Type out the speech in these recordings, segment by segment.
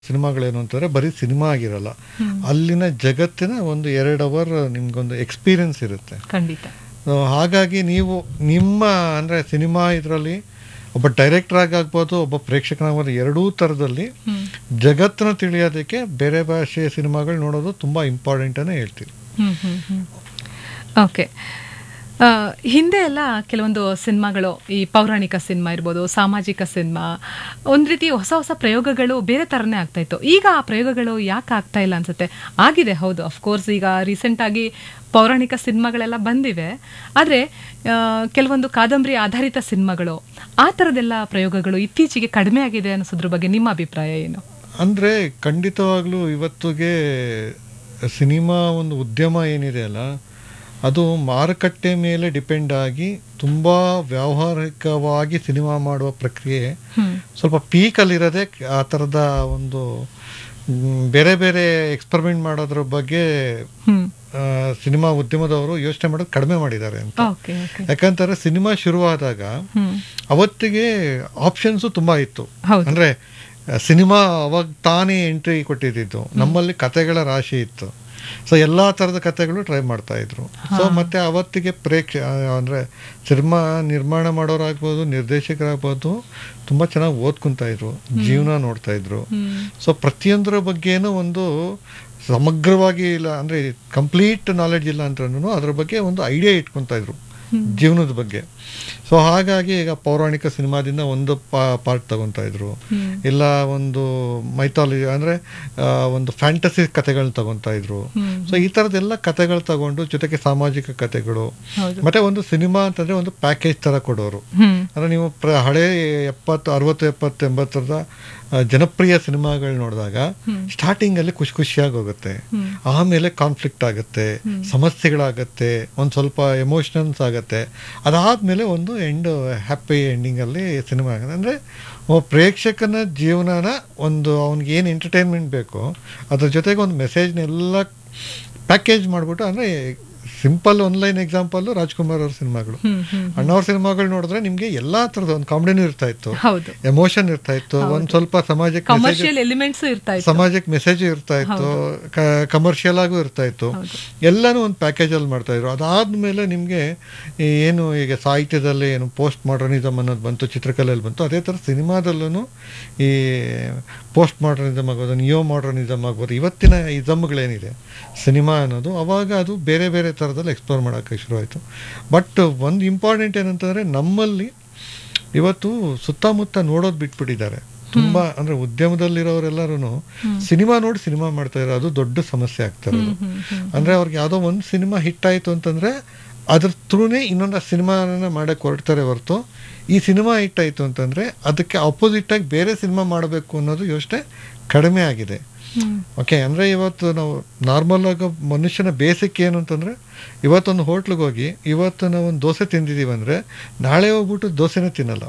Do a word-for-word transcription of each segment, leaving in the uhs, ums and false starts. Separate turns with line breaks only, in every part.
ಸಿನಿಮಾಗಳೇನು ಅಂತಂದರೆ ಬರೀ ಸಿನಿಮಾ ಆಗಿರಲ್ಲ, ಅಲ್ಲಿನ ಜಗತ್ತಿನ ಒಂದು ಎರಡು ಅವರ್ ನಿಮ್ಗೊಂದು ಎಕ್ಸ್ಪೀರಿಯನ್ಸ್ ಇರುತ್ತೆ
ಖಂಡಿತ.
ಸೊ ಹಾಗಾಗಿ ನೀವು ನಿಮ್ಮ ಅಂದರೆ ಸಿನಿಮಾ ಇದರಲ್ಲಿ ಒಬ್ಬ ಡೈರೆಕ್ಟರ್ ಆಗಿ ಆಗ್ಬೋದು, ಒಬ್ಬ ಪ್ರೇಕ್ಷಕನಾಗ್ಬೋದು, ಎರಡೂ ಥರದಲ್ಲಿ ಜಗತ್ತನ್ನ ತಿಳಿಯೋದಕ್ಕೆ ಬೇರೆ ಭಾಷೆಯ ಸಿನಿಮಾಗಳು ನೋಡೋದು ತುಂಬ ಇಂಪಾರ್ಟೆಂಟ್ ಅನ್ನೇ ಹೇಳ್ತೀನಿ.
ಓಕೆ. ಹಿಂದೆ ಎಲ್ಲ ಕೆಲವೊಂದು ಸಿನಿಮಾಗಳು, ಈ ಪೌರಾಣಿಕ ಸಿನಿಮಾ ಇರ್ಬೋದು, ಸಾಮಾಜಿಕ ಸಿನಿಮಾ, ಒಂದು ರೀತಿ ಹೊಸ ಹೊಸ ಪ್ರಯೋಗಗಳು ಬೇರೆ ಥರನೇ ಆಗ್ತಾಯಿತ್ತು. ಈಗ ಆ ಪ್ರಯೋಗಗಳು ಯಾಕೆ ಆಗ್ತಾ ಇಲ್ಲ ಅನ್ಸುತ್ತೆ? ಆಗಿದೆ, ಹೌದು, ಅಫ್ಕೋರ್ಸ್ ಈಗ ರೀಸೆಂಟಾಗಿ ಪೌರಾಣಿಕ ಸಿನಿಮಾಗಳೆಲ್ಲ ಬಂದಿವೆ. ಆದರೆ ಕೆಲವೊಂದು ಕಾದಂಬರಿ ಆಧಾರಿತ ಸಿನಿಮಾಗಳು, ಆ ಥರದ್ದೆಲ್ಲ ಪ್ರಯೋಗಗಳು ಇತ್ತೀಚೆಗೆ ಕಡಿಮೆ ಆಗಿದೆ ಅನ್ನಿಸೋದ್ರ ಬಗ್ಗೆ ನಿಮ್ಮ ಅಭಿಪ್ರಾಯ ಏನು?
ಅಂದರೆ ಖಂಡಿತವಾಗ್ಲೂ ಇವತ್ತಿಗೆ ಸಿನಿಮಾ ಒಂದು ಉದ್ಯಮ ಏನಿದೆ ಅಲ್ಲ, ಅದು ಮಾರುಕಟ್ಟೆ ಮೇಲೆ ಡಿಪೆಂಡ್ ಆಗಿ ತುಂಬ ವ್ಯಾವಹಾರಿಕವಾಗಿ ಸಿನಿಮಾ ಮಾಡುವ ಪ್ರಕ್ರಿಯೆ ಸ್ವಲ್ಪ ಪೀಕಲ್ಲಿರೋದೇ ಆ ಥರದ ಒಂದು ಬೇರೆ ಬೇರೆ ಎಕ್ಸ್ಪರಿಮೆಂಟ್ ಮಾಡೋದ್ರ ಬಗ್ಗೆ ಸಿನಿಮಾ ಉದ್ಯಮದವರು ಯೋಚನೆ ಮಾಡೋದು ಕಡಿಮೆ ಮಾಡಿದ್ದಾರೆ ಅಂತ. ಯಾಕಂತಾರೆ ಸಿನಿಮಾ ಶುರುವಾದಾಗ ಅವತ್ತಿಗೆ ಆಪ್ಷನ್ಸು ತುಂಬ ಇತ್ತು. ಅಂದರೆ ಸಿನಿಮಾ ಅವಾಗ ತಾನೇ ಎಂಟ್ರಿ ಕೊಟ್ಟಿದ್ದು, ನಮ್ಮಲ್ಲಿ ಕತೆಗಳ ರಾಶಿ ಇತ್ತು. ಸೊ ಎಲ್ಲ ಥರದ ಕಥೆಗಳು ಟ್ರೈ ಮಾಡ್ತಾ ಇದ್ರು. ಸೊ ಮತ್ತೆ ಅವತ್ತಿಗೆ ಪ್ರೇಕ್ಷ ಅಂದರೆ ಸಿನಿಮಾ ನಿರ್ಮಾಣ ಮಾಡೋರಾಗ್ಬೋದು, ನಿರ್ದೇಶಕರಾಗ್ಬೋದು, ತುಂಬ ಚೆನ್ನಾಗಿ ಓದ್ಕೊತಾ ಇದ್ರು, ಜೀವನ ನೋಡ್ತಾ ಇದ್ರು. ಸೊ ಪ್ರತಿಯೊಂದರ ಬಗ್ಗೆನೂ ಒಂದು ಸಮಗ್ರವಾಗಿ ಇಲ್ಲ ಅಂದರೆ ಕಂಪ್ಲೀಟ್ ನಾಲೆಡ್ಜ್ ಇಲ್ಲ ಅಂದ್ರೂ ಅದ್ರ ಬಗ್ಗೆ ಒಂದು ಐಡಿಯಾ ಇಟ್ಕೊತಾ ಇದ್ರು ಜೀವನದ ಬಗ್ಗೆ. ಸೊ ಹಾಗಾಗಿ ಈಗ ಪೌರಾಣಿಕ ಸಿನಿಮಾದಿಂದ ಒಂದು ಪಾ ಪಾರ್ಟ್ ತಗೊತಾ ಇದ್ರು, ಇಲ್ಲ ಒಂದು ಮೈಥಾಲಜಿ ಅಂದರೆ ಒಂದು ಫ್ಯಾಂಟಸಿ ಕಥೆಗಳನ್ನ ತಗೊತಾ ಇದ್ರು. ಸೊ ಈ ಥರದ್ದೆಲ್ಲ ಕಥೆಗಳು ತಗೊಂಡು ಜೊತೆಗೆ ಸಾಮಾಜಿಕ ಕಥೆಗಳು, ಮತ್ತೆ ಒಂದು ಸಿನಿಮಾ ಅಂತಂದ್ರೆ ಒಂದು ಪ್ಯಾಕೇಜ್ ತರ ಕೊಡೋರು. ಅಂದ್ರೆ ನೀವು ಪ್ರ ಹಳೆ ಎಪ್ಪತ್ತು ಅರವತ್ತು ಎಪ್ಪತ್ತು ಎಂಬತ್ತರದ ಜನಪ್ರಿಯ ಸಿನಿಮಾಗಳು ನೋಡಿದಾಗ ಸ್ಟಾರ್ಟಿಂಗ್ ಅಲ್ಲಿ ಖುಷಿ ಖುಷಿಯಾಗಿ ಹೋಗುತ್ತೆ, ಆಮೇಲೆ ಕಾನ್ಫ್ಲಿಕ್ಟ್ ಆಗುತ್ತೆ, ಸಮಸ್ಯೆಗಳಾಗತ್ತೆ, ಒಂದು ಸ್ವಲ್ಪ ಎಮೋಷನಲ್ಸ್ ಆಗುತ್ತೆ, ಅದಾದ್ಮೇಲೆ ಒಂದು ಎಂಡ್ ಹ್ಯಾಪಿ ಎಂಡಿಂಗ್ ಅಲ್ಲಿ ಸಿನಿಮಾ ಆಗುತ್ತೆ. ಅಂದ್ರೆ ಪ್ರೇಕ್ಷಕನ ಜೀವನನ ಒಂದು ಅವನಿಗೆ ಏನು ಎಂಟರ್ಟೈನ್ಮೆಂಟ್ ಬೇಕೋ ಅದ್ರ ಜೊತೆಗೆ ಒಂದು ಮೆಸೇಜ್ನೆಲ್ಲ ಪ್ಯಾಕೇಜ್ ಮಾಡಿಬಿಟ್ಟು, ಅಂದರೆ ಸಿಂಪಲ್ ಆನ್ಲೈನ್ ಎಕ್ಸಾಂಪಲ್ ರಾಜ್ಕುಮಾರ್ ಅವ್ರ ಸಿನಿಮಾಗಳು, ಅಣ್ಣವ್ರ ಸಿನಿಮಾಗಳು ನೋಡಿದ್ರೆ ನಿಮ್ಗೆ ಎಲ್ಲಾ ತರದ ಒಂದು ಕಾಮಿಡಿನೂ ಇರ್ತಾ ಇತ್ತು, ಎಮೋಷನ್ ಇರ್ತಾ ಇತ್ತು, ಒಂದ್ ಸ್ವಲ್ಪ ಸಮಾಜಕ್ಕೆ ಸಮಾಜಕ್ಕೆ ಮೆಸೇಜ್ ಇರ್ತಾ ಇತ್ತು, ಕಮರ್ಷಿಯಲ್ ಆಗೂ ಇರ್ತಾ ಇತ್ತು, ಎಲ್ಲಾನು ಒಂದು ಪ್ಯಾಕೇಜ್ ಅಲ್ಲಿ ಮಾಡ್ತಾ ಇದ್ರು. ಅದಾದ್ಮೇಲೆ ನಿಮ್ಗೆ ಏನು ಈಗ ಸಾಹಿತ್ಯದಲ್ಲಿ ಏನು ಪೋಸ್ಟ್ ಮಾಡರ್ನಿಸಮ್ ಅನ್ನೋದು ಬಂತು, ಚಿತ್ರಕಲೆಯಲ್ಲಿ ಬಂತು, ಅದೇ ತರ ಸಿನಿಮಾದಲ್ಲೂ ಈ ಪೋಸ್ಟ್ ಮಾಡರ್ನಿಸಮ್ ಆಗ್ಬೋದು, ನಿಯೋ ಮಾಡರ್ನಿಸಮ್ ಆಗ್ಬೋದು, ಇವತ್ತಿನ ಇಸಮ್ಗಳೇನಿದೆ ಸಿನಿಮಾ ಅನ್ನೋದು, ಅವಾಗ ಅದು ಬೇರೆ ಬೇರೆ ಥರದಲ್ಲಿ ಎಕ್ಸ್ಪ್ಲೋರ್ ಮಾಡೋಕ್ಕೆ ಶುರುವಾಯಿತು. ಬಟ್ ಒಂದು ಇಂಪಾರ್ಟೆಂಟ್ ಏನಂತಂದರೆ ನಮ್ಮಲ್ಲಿ ಇವತ್ತು ಸುತ್ತಮುತ್ತ ನೋಡೋದು ಬಿಟ್ಬಿಟ್ಟಿದ್ದಾರೆ ತುಂಬ. ಅಂದರೆ ಉದ್ಯಮದಲ್ಲಿರೋರೆಲ್ಲರೂ ಸಿನಿಮಾ ನೋಡಿ ಸಿನಿಮಾ ಮಾಡ್ತಾ ಇದ್ದಾರೆ, ಅದು ದೊಡ್ಡ ಸಮಸ್ಯೆ ಆಗ್ತಾ ಇರೋದು. ಅಂದರೆ ಅವ್ರಿಗೆ ಯಾವುದೋ ಒಂದು ಸಿನಿಮಾ ಹಿಟ್ ಆಯಿತು ಅಂತಂದರೆ ಅದ್ರ ಥ್ರೂನೇ ಇನ್ನೊಂದು ಸಿನಿಮಾನ ಮಾಡೋಕ್ಕೆ ಹೊರಡ್ತಾರೆ ಹೊರತು, ಈ ಸಿನಿಮಾ ಹಿಟ್ ಆಯಿತು ಅಂತಂದರೆ ಅದಕ್ಕೆ ಆಪೋಸಿಟಾಗಿ ಬೇರೆ ಸಿನಿಮಾ ಮಾಡಬೇಕು ಅನ್ನೋದು ಯೋಚನೆ ಕಡಿಮೆ ಆಗಿದೆ. ಓಕೆ, ಅಂದರೆ ಇವತ್ತು ನಾವು ನಾರ್ಮಲ್ ಆಗಿ ಮನುಷ್ಯನ ಬೇಸಿಕ್ ಏನು ಅಂತಂದರೆ, ಇವತ್ತೊಂದು ಹೋಟ್ಲಿಗೆ ಹೋಗಿ ಇವತ್ತು ನಾವು ಒಂದು ದೋಸೆ ತಿಂದಿದ್ದೀವಿ ಅಂದರೆ ನಾಳೆ ಹೋಗ್ಬಿಟ್ಟು ದೋಸೆನೇ ತಿನ್ನಲ್ಲ,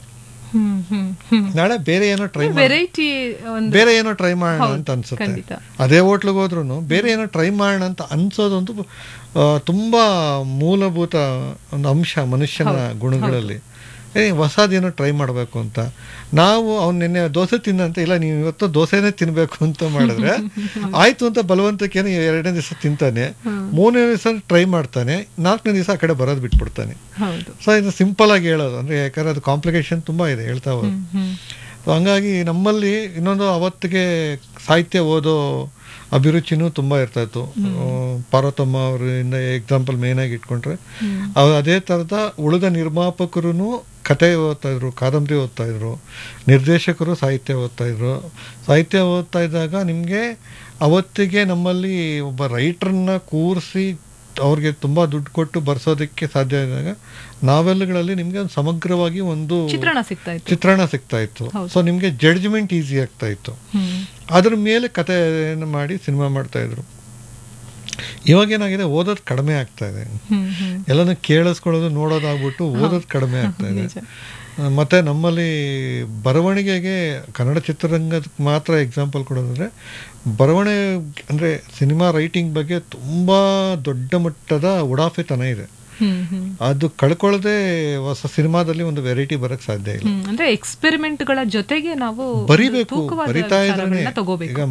ನಾಳೆ ಬೇರೆ ಏನೋ ಟ್ರೈ ಬೇರೆ ಏನೋ ಟ್ರೈ ಮಾಡೋಣ ಅಂತ ಅನ್ಸುತ್ತೆ. ಅದೇ ಹೋಟ್ಲಿಗೆ ಹೋದ್ರೂ ಬೇರೆ ಏನೋ ಟ್ರೈ ಮಾಡೋಣ ಅಂತ ಅನ್ಸೋದೊಂದು ತುಂಬ ಮೂಲಭೂತ ಒಂದು ಅಂಶ ಮನುಷ್ಯನ ಗುಣಗಳಲ್ಲಿ. ಏ ಹೊಸದೇನೋ ಟ್ರೈ ಮಾಡಬೇಕು ಅಂತ ನಾವು ಅವ್ನು ನಿನ್ನೆ ದೋಸೆ ತಿನ್ನಂತ, ಇಲ್ಲ ನೀವು ಇವತ್ತು ದೋಸೆನೇ ತಿನ್ನಬೇಕು ಅಂತ ಮಾಡಿದ್ರೆ ಆಯಿತು ಅಂತ ಬಲವಂತಕ್ಕೇನು ಎರಡನೇ ದಿವಸ ತಿಂತಾನೆ, ಮೂರನೇ ದಿವಸ ಟ್ರೈ ಮಾಡ್ತಾನೆ, ನಾಲ್ಕನೇ ದಿವಸ ಆ ಕಡೆ ಬರೋದು ಬಿಟ್ಬಿಡ್ತಾನೆ. ಸೊ ಇದು ಸಿಂಪಲ್ ಆಗಿ ಹೇಳೋದು, ಅಂದರೆ ಯಾಕಂದ್ರೆ ಅದು ಕಾಂಪ್ಲಿಕೇಶನ್ ತುಂಬ ಇದೆ ಹೇಳ್ತಾ ಹೋಗೋದು. ಸೊ ಹಂಗಾಗಿ ನಮ್ಮಲ್ಲಿ ಇನ್ನೊಂದು ಅವತ್ತಿಗೆ ಸಾಹಿತ್ಯ ಓದೋ ಅಭಿರುಚಿನೂ ತುಂಬ ಇರ್ತಾಯಿತ್ತು. ಪಾರ್ವತಮ್ಮ ಅವರಿಂದ ಎಕ್ಸಾಂಪಲ್ ಮೇಯ್ನಾಗಿ ಇಟ್ಕೊಂಡ್ರೆ, ಅವ್ರು ಅದೇ ಥರದ ಉಳಿದ ನಿರ್ಮಾಪಕರು ಕತೆ ಓದ್ತಾಯಿದ್ರು, ಕಾದಂಬರಿ ಓದ್ತಾಯಿದ್ರು, ನಿರ್ದೇಶಕರು ಸಾಹಿತ್ಯ ಓದ್ತಾಯಿದ್ರು. ಸಾಹಿತ್ಯ ಓದ್ತಾ ಇದ್ದಾಗ ನಿಮಗೆ ಅವತ್ತಿಗೆ ನಮ್ಮಲ್ಲಿ ಒಬ್ಬ ರೈಟ್ರನ್ನ ಕೂರಿಸಿ ಅವ್ರಿಗೆ ತುಂಬ ದುಡ್ಡು ಕೊಟ್ಟು ಬರ್ಸೋದಕ್ಕೆ ಸಾಧ್ಯ ಇದ್ದಾಗ ನಾವೆಲ್ಗಳಲ್ಲಿ ನಿಮಗೆ ಒಂದು ಸಮಗ್ರವಾಗಿ ಒಂದು
ಚಿತ್ರಣ ಸಿಗ್ತಾ ಇತ್ತು
ಚಿತ್ರಣ ಸಿಗ್ತಾ ಇತ್ತು ಸೊ ನಿಮಗೆ ಜಡ್ಜ್ಮೆಂಟ್ ಈಸಿ ಆಗ್ತಾ ಇತ್ತು. ಅದ್ರ ಮೇಲೆ ಕಥೆಯನ್ನು ಮಾಡಿ ಸಿನಿಮಾ ಮಾಡ್ತಾ ಇದ್ರು. ಇವಾಗೇನಾಗಿದೆ, ಓದೋದು ಕಡಿಮೆ ಆಗ್ತಾ ಇದೆ, ಎಲ್ಲನೂ ಕೇಳಿಸ್ಕೊಳ್ಳೋದು ನೋಡೋದಾಗ್ಬಿಟ್ಟು ಓದೋದು ಕಡಿಮೆ ಆಗ್ತಾ ಇದೆ. ಮತ್ತು ನಮ್ಮಲ್ಲಿ ಬರವಣಿಗೆಗೆ ಕನ್ನಡ ಚಿತ್ರರಂಗಕ್ಕೆ ಮಾತ್ರ ಎಕ್ಸಾಂಪಲ್ ಕೊಡೋದಂದರೆ, ಬರವಣಿಗೆ ಅಂದರೆ ಸಿನಿಮಾ ರೈಟಿಂಗ್ ಬಗ್ಗೆ ತುಂಬ ದೊಡ್ಡ ಮಟ್ಟದ ಉಡಾಫೆತನ ಇದೆ.
ಹ್ಮ್ ಹ್ಮ್
ಅದು ಕಳ್ಕೊಳ್ಳದೆ ಹೊಸ ಸಿನಿಮಾದಲ್ಲಿ ಒಂದು ವೆರೈಟಿ ಬರಕ್ ಸಾಧ್ಯ ಇಲ್ಲ.
ಹ್ಮ್. ಅಂದ್ರೆ ಎಕ್ಸ್ಪೆರಿಮೆಂಟ್ಗಳ ಜೊತೆಗೆ ನಾವು
ಬರಿಬೇಕು,
ತೂಕವಾದ
ಬರಿತಾ ಇದ್ರೆ
ವಿಚಾರಗಳನ್ನ ತಗೋಬೇಕು.
ಈಗ